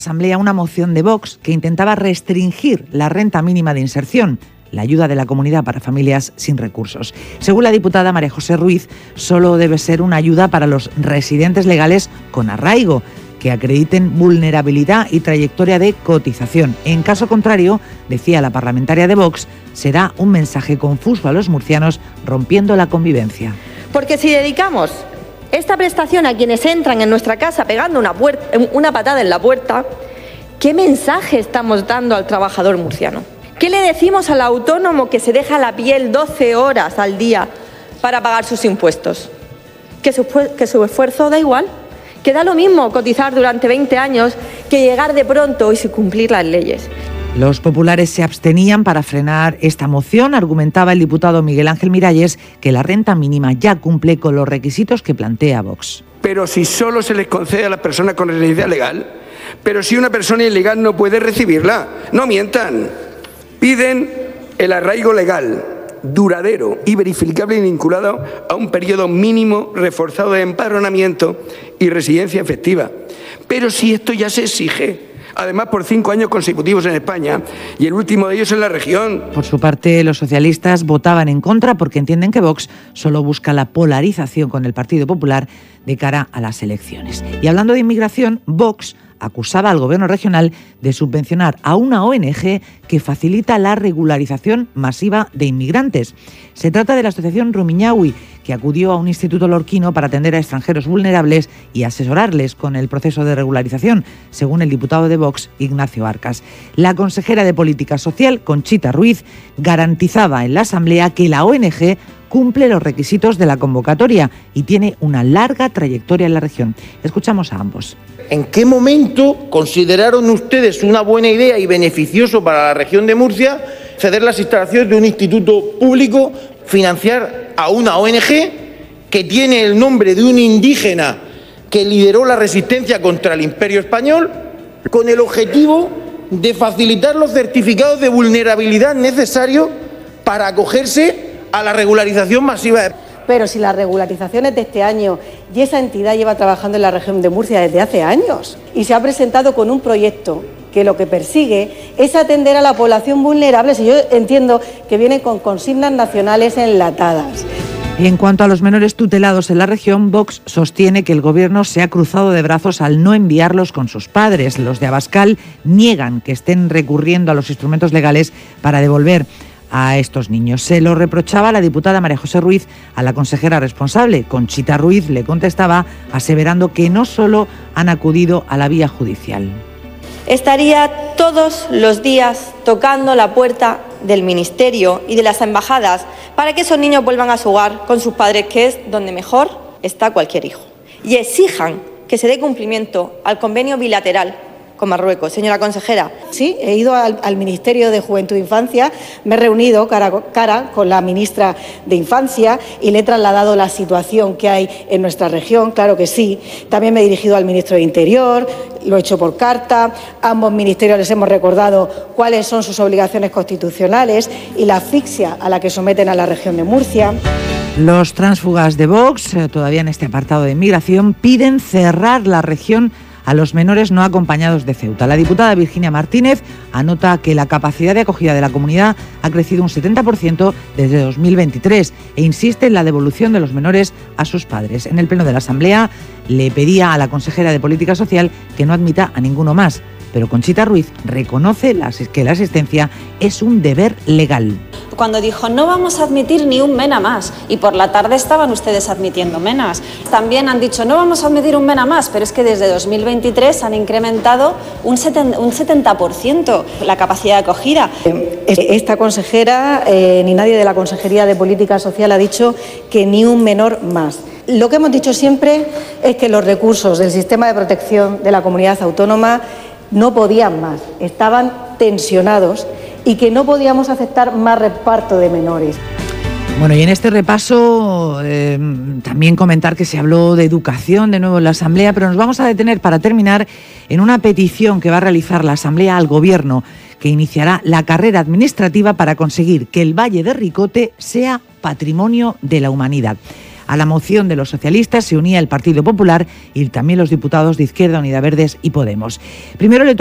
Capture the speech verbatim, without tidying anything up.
Asamblea una moción de Vox que intentaba restringir la renta mínima de inserción, la ayuda de la comunidad para familias sin recursos. Según la diputada María José Ruiz, solo debe ser una ayuda para los residentes legales con arraigo, que acrediten vulnerabilidad y trayectoria de cotización. En caso contrario, decía la parlamentaria de Vox, será un mensaje confuso a los murcianos, rompiendo la convivencia. Porque si dedicamos esta prestación a quienes entran en nuestra casa pegando una, puerta, una patada en la puerta, ¿qué mensaje estamos dando al trabajador murciano? ¿Qué le decimos al autónomo que se deja la piel doce horas al día para pagar sus impuestos? ¿Que su, que su esfuerzo da igual? ¿Que da lo mismo cotizar durante veinte años que llegar de pronto y sin cumplir las leyes? Los populares se abstenían para frenar esta moción. Argumentaba el diputado Miguel Ángel Miralles que la renta mínima ya cumple con los requisitos que plantea Vox. Pero si solo se les concede a las personas con residencia legal, pero si una persona ilegal no puede recibirla, no mientan. Piden el arraigo legal, duradero y verificable y vinculado a un periodo mínimo reforzado de empadronamiento y residencia efectiva. Pero si esto ya se exige, además por cinco años consecutivos en España y el último de ellos en la región. Por su parte, los socialistas votaban en contra porque entienden que Vox solo busca la polarización con el Partido Popular de cara a las elecciones. Y hablando de inmigración, Vox acusaba al gobierno regional de subvencionar a una O N G que facilita la regularización masiva de inmigrantes. Se trata de la asociación Rumiñahui, que acudió a un instituto lorquino para atender a extranjeros vulnerables y asesorarles con el proceso de regularización, según el diputado de Vox, Ignacio Arcas. La consejera de Política Social, Conchita Ruiz, garantizaba en la Asamblea que la O N G cumple los requisitos de la convocatoria y tiene una larga trayectoria en la región. Escuchamos a ambos. ¿En qué momento consideraron ustedes una buena idea y beneficioso para la región de Murcia ceder las instalaciones de un instituto público, financiar a una O N G que tiene el nombre de un indígena que lideró la resistencia contra el Imperio Español, con el objetivo de facilitar los certificados de vulnerabilidad necesarios para acogerse a la regularización masiva de... Pero si la regularización es de este año y esa entidad lleva trabajando en la región de Murcia desde hace años y se ha presentado con un proyecto que lo que persigue es atender a la población vulnerable, si yo entiendo que viene con consignas nacionales enlatadas. Y en cuanto a los menores tutelados en la región, Vox sostiene que el gobierno se ha cruzado de brazos al no enviarlos con sus padres. Los de Abascal niegan que estén recurriendo a los instrumentos legales para devolver a estos niños. Se lo reprochaba la diputada María José Ruiz a la consejera responsable. Conchita Ruiz le contestaba aseverando que no solo han acudido a la vía judicial. Estaría todos los días tocando la puerta del Ministerio y de las embajadas para que esos niños vuelvan a su hogar con sus padres, que es donde mejor está cualquier hijo. Y exijan que se dé cumplimiento al convenio bilateral con Marruecos. Señora consejera. Sí, he ido al, al Ministerio de Juventud e Infancia, me he reunido cara a cara con la ministra de Infancia y le he trasladado la situación que hay en nuestra región, claro que sí. También me he dirigido al ministro de Interior, lo he hecho por carta. A ambos ministerios les hemos recordado cuáles son sus obligaciones constitucionales y la asfixia a la que someten a la región de Murcia. Los tránsfugas de Vox, todavía en este apartado de inmigración, piden cerrar la región a los menores no acompañados de Ceuta. La diputada Virginia Martínez anota que la capacidad de acogida de la comunidad ha crecido un setenta por ciento desde dos mil veintitrés e insiste en la devolución de los menores a sus padres. En el pleno de la Asamblea le pedía a la consejera de Política Social que no admita a ninguno más, pero Conchita Ruiz reconoce que la asistencia es un deber legal. Cuando dijo no vamos a admitir ni un MENA más, y por la tarde estaban ustedes admitiendo MENAs. También han dicho no vamos a admitir un MENA más, pero es que desde dos mil veintitrés han incrementado un setenta por ciento la capacidad de acogida. Esta consejera eh, ni nadie de la Consejería de Política Social ha dicho que ni un menor más. Lo que hemos dicho siempre es que los recursos del sistema de protección de la comunidad autónoma no podían más, estaban tensionados y que no podíamos aceptar más reparto de menores. Bueno, y en este repaso eh, también comentar que se habló de educación de nuevo en la Asamblea, pero nos vamos a detener para terminar en una petición que va a realizar la Asamblea al Gobierno, que iniciará la carrera administrativa para conseguir que el Valle de Ricote sea patrimonio de la humanidad. A la moción de los socialistas se unía el Partido Popular y también los diputados de Izquierda Unida, Verdes y Podemos. Primero le